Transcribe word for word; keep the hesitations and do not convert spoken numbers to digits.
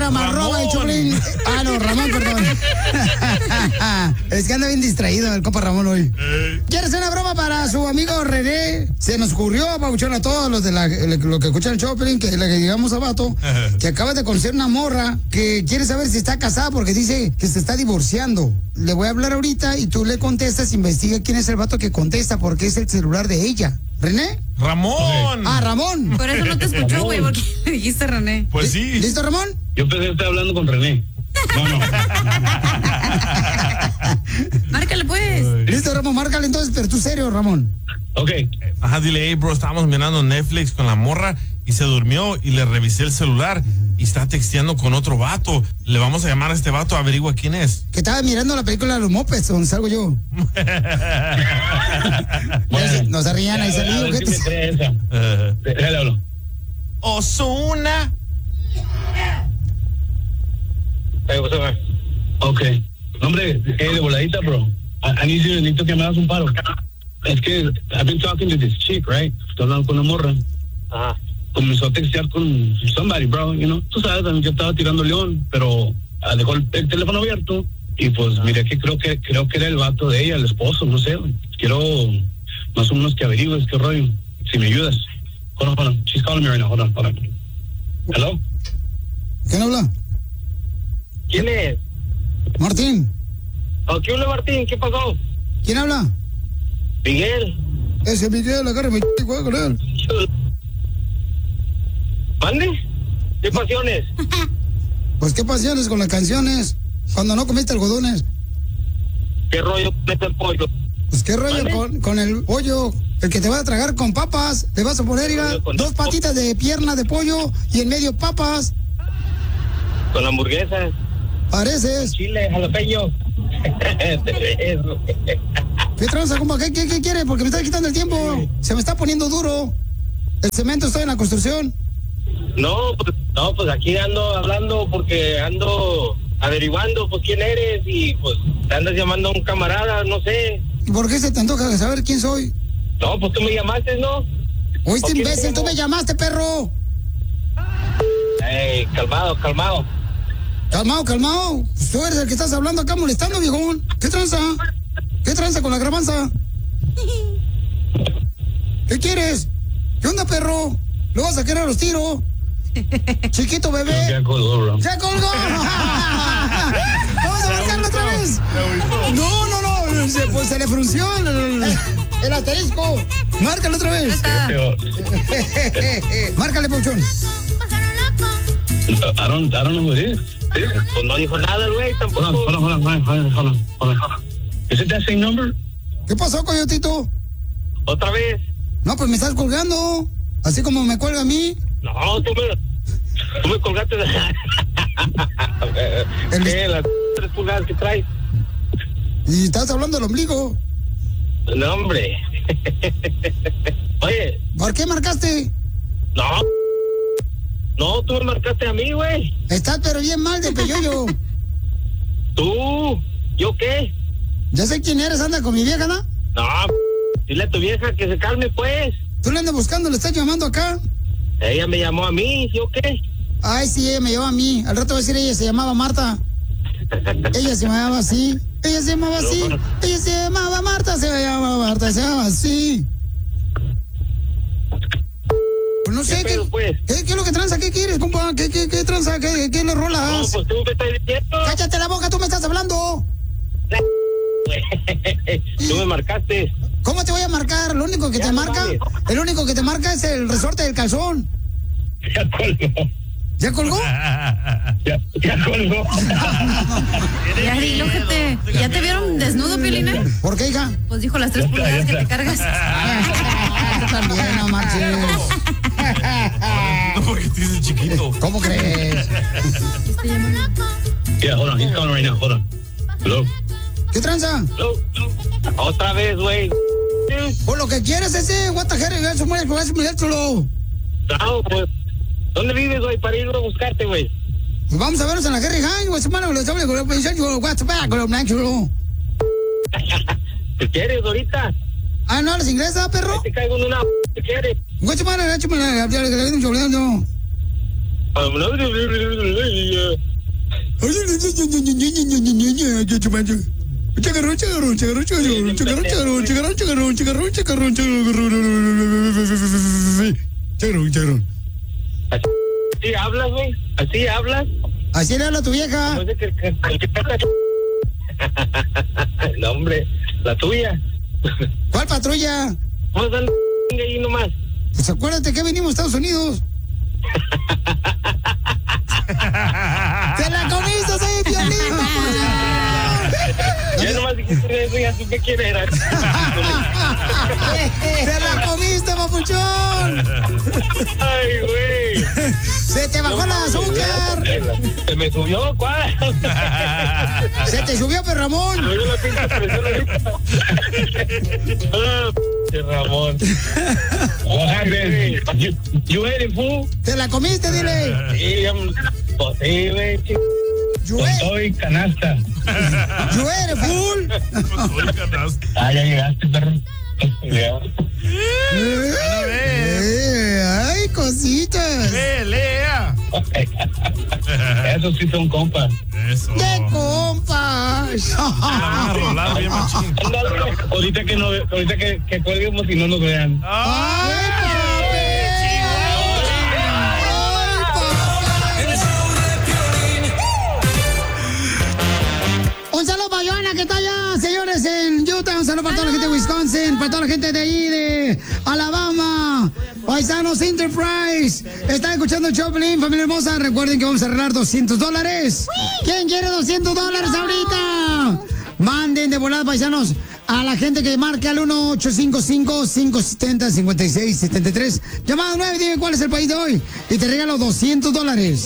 programa, arroba el Choplin. Ah, no, Ramón, perdón. Es que anda bien distraído el compa Ramón hoy. ¿Quieres hacer una broma para su amigo René? Se nos ocurrió, pabuchón, a todos los de la, lo que escuchan el Choplin, que le digamos a Vato, que acaba de conocer una morra que quiere saber si está casada porque dice que se está divorciando. Le voy a hablar ahorita y tú le contestas, investiga quién es el vato que contesta porque es el celular de ella. ¿René? ¡Ramón! Ah, Ramón. Por eso no te escuchó, güey, porque le dijiste René. Pues sí. ¿Listo, Ramón? Yo pensé que estaba hablando con René. No, no. Márcale, pues. Listo, Ramón, márcale entonces, pero tú serio, Ramón. Ok. Ajá, dile, hey, bro, estábamos mirando Netflix con la morra y se durmió y le revisé el celular y está texteando con otro vato. Le vamos a llamar a este vato, averigua quién es. Que estaba mirando la película de los mopeds, donde salgo yo. Bueno, no se rían, ahí salí. A ver si me cree esa. Uh, Déjale hablo. Ozuna. Hey, what's up, man? Ok. Hombre, hey, de voladita, bro. I, I need you, necesito que me hagas un paro. Es que I've been talking to this chick, right? Estoy hablando con una morra. Ajá. Comenzó a textear con somebody, bro, you know. Tú sabes, yo estaba tirando león, pero uh, dejó el, el teléfono abierto y pues miré que creo que creo que era el vato de ella, el esposo, no sé. Quiero más o menos que averigües qué rollo. Si me ayudas. Hold on, hold on. She's calling me right now. Hold on, hold on. Hello? ¿Quién habla? ¿Quién es? Martín. Oh, ¿qué hola, Martín? ¿Qué pasó? ¿Quién habla? Miguel. Ese Miguel, agárrame y juega con él. ¿Mande? ¿Qué pasiones? Pues qué pasiones con las canciones. Cuando no comiste algodones. ¿Qué rollo con el pollo? Pues qué rollo ¿Mande? con, con el pollo. El que te va a tragar con papas. Le vas a poner, mira, dos patitas de pierna de pollo y en medio papas. Con hamburguesas. Pareces. Chile, jalapeño. ¿Qué tranza, compa? ¿Qué, qué, qué quiere? Porque me está quitando el tiempo. Se me está poniendo duro. El cemento está en la construcción. No, pues, no, pues aquí ando hablando porque ando averiguando pues quién eres y pues te andas llamando a un camarada, no sé. ¿Y por qué se te antoja saber quién soy? No, pues tú me llamaste, ¿no? Oíste, ¿O quién imbécil, me tú llamó? me llamaste, perro. Ey, calmado, calmado. Calmado, calmado. Pues tú eres el que estás hablando acá molestando, viejón. ¿Qué tranza? ¿Qué tranza con la grabanza? ¿Qué quieres? ¿Qué onda, perro? ¿Lo vas a querer a los tiros? Chiquito bebé. Ya colgó, bro. ¡Ya colgó! ¡Vamos a marcarlo otra vez! No, no, no. Se, pues se le frunció el, el, el asterisco. Márcalo otra vez. Márcale, Pauchón. I don't, I don't know who it is. Pues no dijo nada, güey, tampoco. Hold on, hold on, hold on, hold on, hold on, hold on. Is it that same number? ¿Qué pasó, coyotito? ¿Otra vez? No, pues me estás colgando. Así como me cuelga a mí. No, tú me, tú me colgaste de... El- ¿Qué? Las tres pulgadas que traes. Y estás hablando del ombligo. No, hombre. Oye, ¿Por qué marcaste? no. No, tú me marcaste a mí, güey. Estás pero bien mal de peyoyo. ¿Tú? ¿Yo qué? Ya sé quién eres, anda con mi vieja, ¿no? No, dile a tu vieja que se calme, pues. Tú le andas buscando, le estás llamando acá. Ella me llamó a mí, ¿yo qué? Ay, sí, ella me llamó a mí. Al rato va a decir ella se llamaba Marta. Ella se llamaba así. Ella se llamaba así. Ella se llamaba Marta, se llamaba Marta, se llamaba así. Pues no sé, ¿Qué ¿qué, pedo, pues? ¿qué, qué es lo que tranza? ¿Qué quieres, compa? ¿Qué, qué, qué tranza? ¿Qué, qué le No, rolas? pues tú me estás diciendo. Cállate la boca, tú me estás hablando. Tú me marcaste. ¿Cómo te voy a marcar? Lo único que Ya te no marca, mames. el único que te marca es el resorte del calzón. Ya colgó. ¿Ya colgó? Ya, ya colgó. Ya dilo, gente. ¿Ya te vieron desnudo, Piolina? ¿Por qué, hija? Pues dijo las tres pulgadas que te cargas. Tú también, no marches. No, porque te dices chiquito. ¿Cómo crees? Yeah, hold on, he's calling right now, hold on. Hello. ¿Qué tranza? Hello. Otra vez, güey. Pues lo que quieres ese, what the hell, eso muere, pues eso muere, chulo. No, pues. ¿Dónde vives, güey, para ir a buscarte, güey? Pues vamos a vernos en la Harry High, güey, semana, con los hombres, con los pensiones, con los WhatsApp, con los blanchos. ¿Qué quieres ahorita? Ah, no, les ingresa, perro. Te caigo en una... ¿Qué quieres? Güey, semana, la chumana, ya le doy un choleando. Chacarrón, chacarrón, chacarrón, chacarrón, chacarrón, chacarrón, chacarrón, chacarrón, chacarrón, chacarrón, chacarrón, chacarrón. ¿Así hablas, güey? ¿Así hablas? Así le habla tu vieja. No, hombre, la tuya. ¿Cuál patrulla? Vamos a darle ahí nomás. Pues acuérdate que venimos a Estados Unidos. ¡Te la comiste, soy Piolín! Ya nomás dijiste eso, ya supe quién era. ¡Te la comiste, papuchón! Ay, güey. ¡Se te bajó el azúcar! Se me subió, ¿cuál? ¡Se te subió, pero Ramón! Me dio la pinche presión ahorita. Ah, p*** Ramón. You, you ate it, fool? ¡Te la comiste, dile! Sí, ya, pues sí, güey. ¡Yo Con todo y canasta. ¡Yo eres full! Ah, ya llegaste, perro. Ya. Eh, ¡Ay, cositas! ¡Pelea! Esos sí son compas. Eso. ¡Qué compas! La van a rolar bien machín. Ahorita que, no, ahorita que, que cuelguemos y no nos vean. ¡Ay, papi! Un saludo para Joana que está allá, señores, en Utah. Un saludo para toda la gente de Wisconsin, para toda la gente de ahí, de Alabama. Paisanos Enterprise. Están escuchando el Choplin, familia hermosa. Recuerden que vamos a arreglar doscientos dólares. ¿Quién quiere doscientos dólares ahorita? Manden de volada, paisanos, a la gente que marque al uno ocho cinco cinco, cinco siete cero, cinco seis siete tres. Llamada nueve, dime cuál es el país de hoy. Y te regalo doscientos dólares.